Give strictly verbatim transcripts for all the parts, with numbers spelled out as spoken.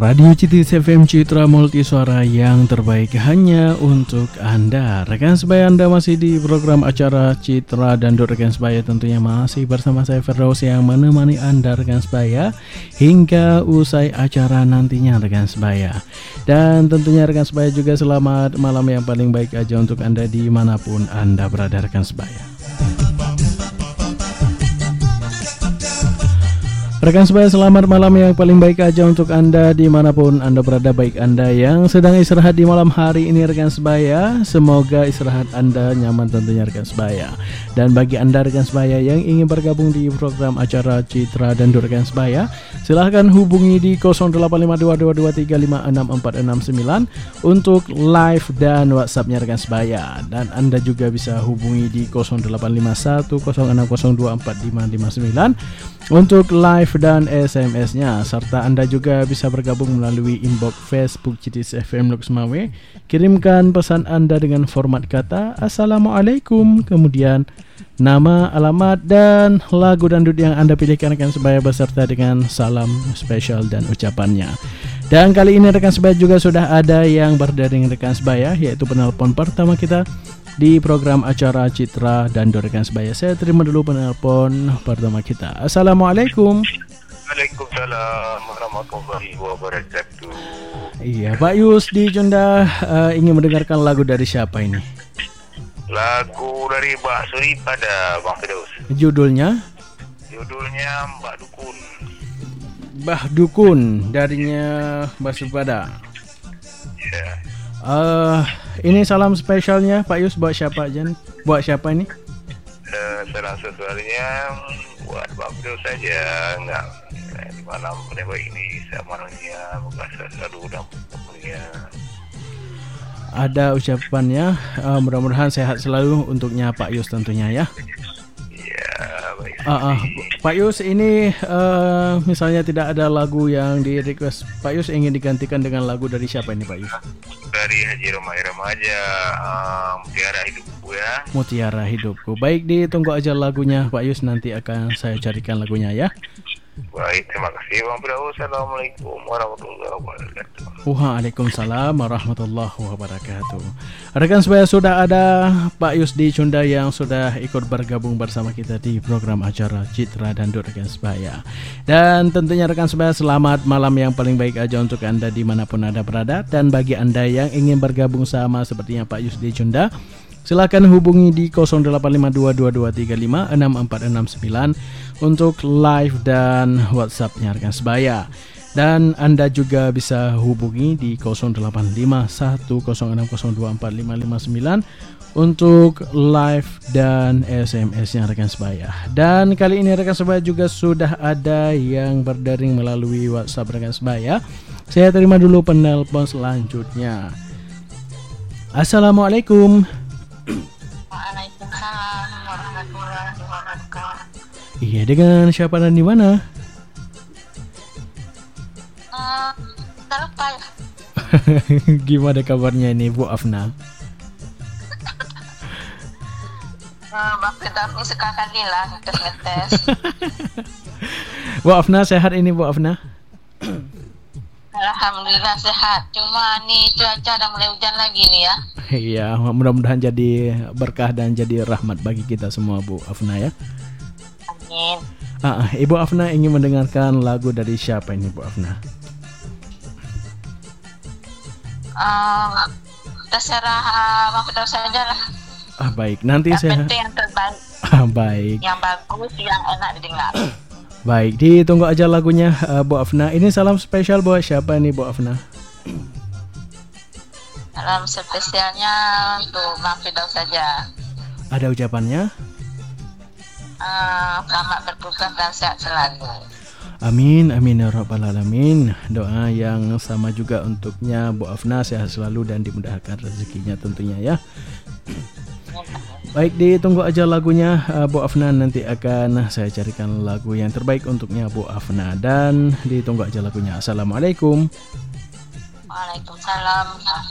Radio Citis F M, Citra Multisuara yang terbaik hanya untuk Anda. Rekan sebaya, Anda masih di program acara Citra dan Dut rekan sebaya, tentunya masih bersama saya Firdaus yang menemani Anda rekan sebaya hingga usai acara nantinya rekan sebaya. Dan tentunya rekan sebaya juga selamat malam yang paling baik aja untuk Anda dimanapun Anda berada rekan sebaya. Rekan sebaya, selamat malam yang paling baik aja untuk Anda dimanapun Anda berada. Baik Anda yang sedang istirahat di malam hari ini rekan sebaya, semoga istirahat Anda nyaman tentunya rekan sebaya. Dan bagi Anda rekan sebaya yang ingin bergabung di program acara Citra dan Dut rekan sebaya, silahkan hubungi di nol delapan lima dua dua dua tiga lima enam empat enam sembilan untuk live dan WhatsAppnya rekan sebaya. Dan Anda juga bisa hubungi di nol delapan lima satu nol enam nol dua empat lima lima sembilan untuk live dan S M S-nya, serta Anda juga bisa bergabung melalui inbox Facebook Citis F M Luxmawe. Kirimkan pesan Anda dengan format kata Assalamualaikum, kemudian nama, alamat, dan lagu dangdut yang Anda pilihkan rekan sebaya beserta dengan salam spesial dan ucapannya. Dan kali ini rekan sebaya juga sudah ada yang berdaring rekan sebaya, yaitu penelpon pertama kita di program acara Citra dan Dut rekan sebaya. Saya terima dulu penelpon pertama kita. Assalamualaikum. Waalaikumsalam warahmatullahi wabarakatuh. Iya, Pak Yus di Junda uh, ingin mendengarkan lagu dari siapa ini? Lagu dari Mbak Suri pada Bang Firdaus. Judulnya? Judulnya Mbak Dukun. Mbah Dukun, darinya Mbak Supada. Ya. Uh, ini salam spesialnya Pak Yus buat siapa aja? Buat siapa ini? Uh, salam spesialnya buat Bang Firdaus saja, enggak. Di malam penebak ini saya malamnya bukan selalu dan punya. Ada ucapannya, uh, mudah-mudahan sehat selalu untuknya Pak Yus tentunya ya. Iya, baik. Uh, uh, Pak Yus, ini uh, misalnya tidak ada lagu yang di request, Pak Yus ingin digantikan dengan lagu dari siapa ini Pak Yus? Dari Haji Romai Remaja, uh, Mutiara Hidupku ya. Mutiara Hidupku. Baik, ditunggu aja lagunya Pak Yus, nanti akan saya carikan lagunya ya. Baik, terima kasih Bang Firdaus. Assalamualaikum warahmatullahi wabarakatuh. Waalaikumsalam warahmatullahi wabarakatuh. Rekan sebaya, sudah ada Pak Yus di Cunda yang sudah ikut bergabung bersama kita di program acara Citra dan Dut rekan sebaya. Dan tentunya rekan sebaya, selamat malam yang paling baik aja untuk Anda dimanapun Anda berada. Dan bagi Anda yang ingin bergabung sama sepertinya Pak Yus di Cunda, silakan hubungi di nol delapan lima dua dua dua tiga lima enam empat enam sembilan untuk live dan WhatsApp-nya rekan sebaya. Dan Anda juga bisa hubungi di nol delapan lima satu nol enam nol dua empat lima lima sembilan untuk live dan S M S-nya rekan sebaya. Dan kali ini rekan sebaya juga sudah ada yang berdaring melalui WhatsApp rekan sebaya. Saya terima dulu penelpon selanjutnya. Assalamualaikum. Waalaikumsalam warahmatullahi wabarakatuh. Iya, dengan siapa dan di mana? Uh, lupa ya. Gimana kabarnya ini Bu Afna? Uh, Bang Firdaus ini suka kali lah ngetes-ngetes. Bu Afna sehat ini Bu Afna? Alhamdulillah sehat. Cuma nih cuaca udah mulai hujan lagi nih ya. Iya, mudah-mudahan jadi berkah dan jadi rahmat bagi kita semua Bu Afna ya. Amin. Ah, Ibu Afna ingin mendengarkan lagu dari siapa ini Bu Afna? Uh, terserah uh, Bang Firdaus saja lah. Ah, baik, nanti yang saya. penting yang terbaik. Ah, baik. Yang bagus, yang enak didengar. Baik, ditunggu aja lagunya uh, Bu Afna. Ini salam spesial buat siapa nih Bu Afna? Salam spesialnya untuk Bang Firdaus saja. Ada ucapannya? Uh, selamat bertugas dan sehat selalu. Amin, amin ya rabbal alamin. Doa yang sama juga untuknya Bu Afna, sehat selalu dan dimudahkan rezekinya tentunya ya. Baik, ditunggu aja lagunya uh, Bu Afna, nanti akan saya carikan lagu yang terbaik untuknya Bu Afna. Dan ditunggu aja lagunya. Assalamualaikum. Waalaikumsalam.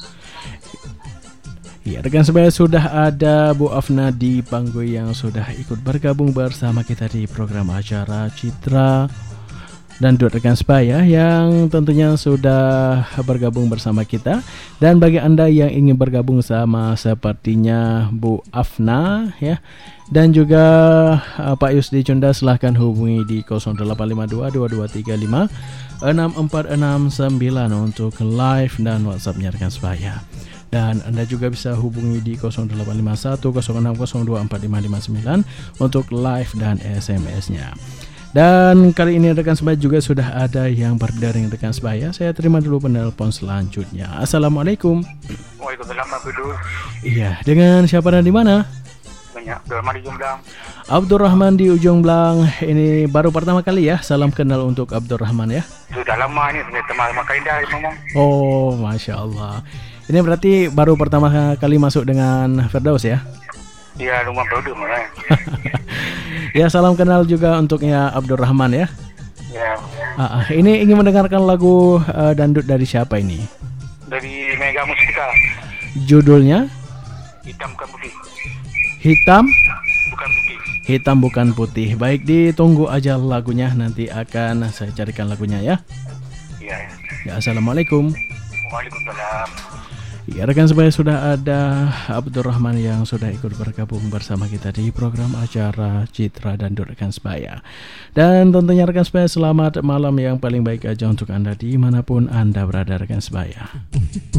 Ya, rekan sebaya, sudah ada Bu Afna di panggung yang sudah ikut bergabung bersama kita di program acara Citra Dangdut rekan sebaya yang tentunya sudah bergabung bersama kita. Dan bagi Anda yang ingin bergabung sama sepertinya Bu Afna ya, dan juga uh, Pak Yusdi Cunda, silahkan hubungi di nol delapan lima dua dua dua tiga lima enam empat enam sembilan untuk live dan WhatsApp-nya rekan sebaya. Dan Anda juga bisa hubungi di nol delapan lima satu nol enam nol dua empat lima lima sembilan untuk live dan S M S-nya. Dan kali ini rekan sebaya juga sudah ada yang berdaring rekan sebaya. Saya terima dulu penelpon selanjutnya. Assalamualaikum. Waalaikumsalam, Abdul. Iya, dengan siapa dan di mana? Banyak, Abdurrahman di Ujung Belang. Abdurrahman di Ujung Belang. Ini baru pertama kali ya. Salam kenal untuk Abdurrahman ya. Sudah lama ini, teman Maka Indah ngomong. Oh, Masya Allah. Ini berarti baru pertama kali masuk dengan Firdaus ya? Iya, rumah produk mulai. Ya, salam kenal juga untuknya Abdurrahman ya. Ya. Ah, ah, ini ingin mendengarkan lagu uh, dangdut dari siapa ini? Dari Mega Mustika. Judulnya? Hitam bukan putih. Hitam? Bukan putih. Hitam bukan putih. Baik, ditunggu aja lagunya, nanti akan saya carikan lagunya ya. Iya. Ya, Assalamualaikum. Waalaikumsalam. Ya, rekan sebaya, sudah ada Abdurrahman yang sudah ikut bergabung bersama kita di program acara Citra Dangdut rekan sebaya. Dan tentunya rekan sebaya, selamat malam yang paling baik aja untuk Anda dimanapun Anda berada rekan sebaya.